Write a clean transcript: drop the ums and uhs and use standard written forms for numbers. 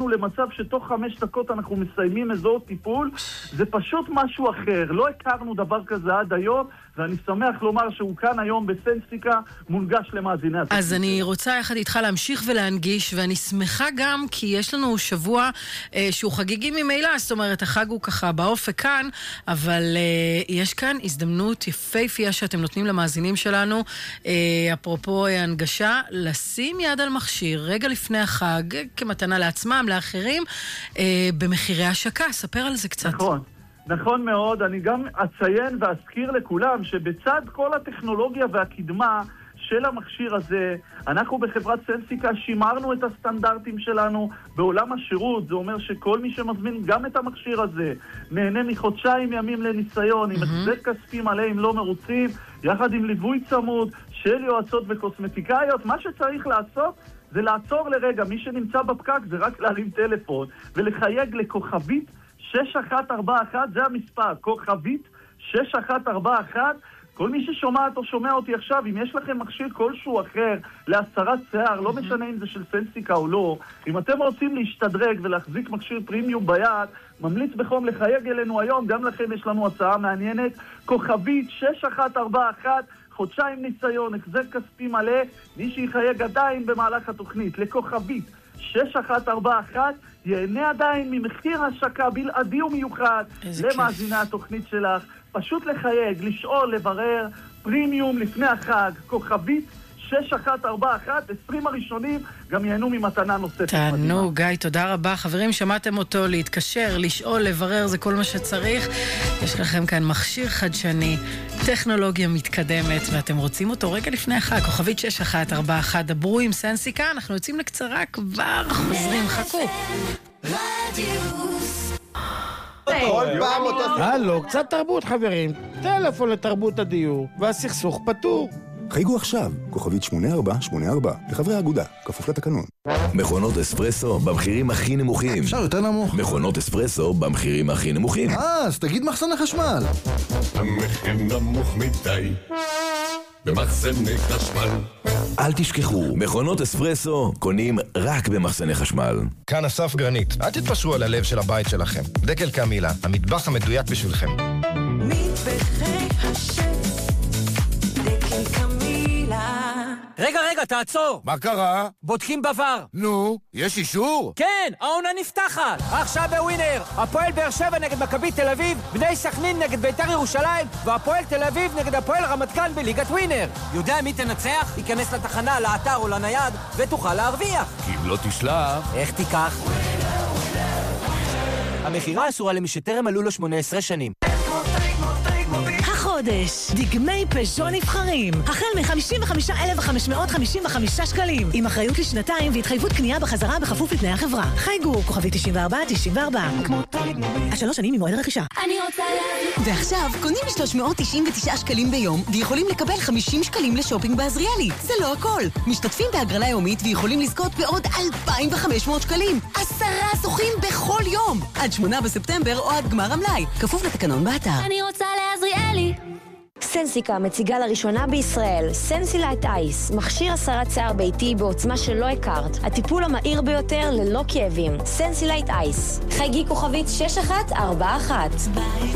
הגענו למצב שתוך 5 דקות אנחנו מסיימים אזור טיפול, זה פשוט משהו אחר. לא הכרנו דבר כזה עד היום, ואני שמח לומר שהוא כאן היום בסנסיקה מונגש למאזיני התוכנית. אז אני רוצה יחד איתך להמשיך ולהנגיש, ואני שמחה גם כי יש לנו שבוע שהוא חגיגי ממילא, זאת אומרת, החג הוא ככה באופק כאן, אבל יש כאן הזדמנות יפהפייה שאתם נותנים למאזינים שלנו, אפרופו הנגשה, לשים יד על מכשיר רגע לפני החג, כמתנה לעצמם, לאחרים, במחירי השקה. ספר על זה קצת. נכון מאוד. אני גם אציין ואזכיר לכולם שבצד כל הטכנולוגיה והקדמה של המכשיר הזה, אנחנו בחברת סנסיקה שימרנו את הסטנדרטים שלנו בעולם השירות. זה אומר שכל מי שמזמין גם את המכשיר הזה נהנה מחודשיים ימים לניסיון, עם החזק כספי מלא אם לא מרוצים, יחד עם ליווי צמוד של יועצות וקוסמטיקאיות. מה שצריך לעשות זה לעצור לרגע. מי שנמצא בפקק זה רק להרים טלפון ולחייג לכוכבית 6141, זה המספר, כוכבית 6141. כל מי ששומעת או שומע אותי עכשיו, אם יש לכם מכשיר כלשהו אחר להסרת שיער, לא משנה אם זה של סנסיקה או לא, אם אתם רוצים להשתדרג ולהחזיק מכשיר פרימיום ביד, ממליץ בחום לחייג אלינו היום. גם לכם יש לנו הצעה מעניינת, כוכבית 6141, חודשיים ניסיון, החזר כספי מלא, מי שיחייג עדיין במהלך התוכנית לכוכבית 6141 ייהנה עדיין ממחיר השקה בלעדי ומיוחד למאזיני התוכנית שלך. פשוט לחייג, לשאול, לברר, פרימיום לפני החג, כוכבית 6141, 20 הראשונים גם ייהנו ממתנה נוספת. תענו, גיא, תודה רבה. חברים, שמעתם אותו, להתקשר, לשאול, לברר, זה כל מה שצריך. יש לכם כאן מכשיר חדשני, טכנולוגיה מתקדמת, ואתם רוצים אותו רגע לפני החג, כוכבית 6141, דברו עם סנסיקה, אנחנו יוצאים לקצרה, כבר חוזרים, חכו. הלו, קצת תרבות חברים, טלפון לתרבות הדיור, והסכסוך פתור. חייגו עכשיו, כוכבית 8484, לחברי האגודה, כפוף לתקנון. מכונות אספרסו במחירים הכי נמוכים. אפשר יותר נמוך. מכונות אספרסו במחירים הכי נמוכים. אז תגיד מחסני חשמל. המחיר נמוך מדי במחסני חשמל. אל תשכחו, מכונות אספרסו קונים רק במחסני חשמל. כאן אסף גרנית, אל תתפשרו על הלב של הבית שלכם. דקל קמילה, המטבח המדויק בשבילכם. מטבחי השם, דקל קמילה. רגע, תעצור. מה קרה? בודקים בבר. נו, יש אישור? כן, העונה נפתחת. עכשיו בווינר, הפועל באר שבע נגד מכבי תל אביב, בני סכנין נגד בית"ר ירושלים, והפועל תל אביב נגד הפועל רמת גן בליגת ווינר. יודע מי תנצח? ייכנס לתחנה, לאתר או לנייד, ותוכל להרוויח. כי אם לא תשלח... איך תיקח? המחירה אסורה למי שטרם מלאו לו 18 שנים. החודש, דגמי פז'ו נבחרים, החל מ-55,555 שקלים, עם אחריות לשנתיים והתחייבות קנייה בחזרה בכפוף לתנאי החברה. חייגו, כוכבית 9494. עד 3 שנים ממועד הרכישה. אני רוצה ועכשיו, קונים 399 שקלים ביום, ויכולים לקבל 50 שקלים לשופינג בעזריאלי. זה לא הכל. משתתפים בהגרלה יומית ויכולים לזכות בעוד 2,500 שקלים. 10 זוכים בכל יום. עד 8 בספטמבר או עד גמר המלאי. כפוף לתקנון באתר. אני רוצה לעזריאלי. סנסיקה מציגה לראשונה בישראל סנסילייט אייס, מכשיר הסרת שיער ביתי בעוצמה שלא הכרת, הטיפול המהיר ביותר ללא כאבים. סנסילייט אייס, חייגי כוכבית 6141. בית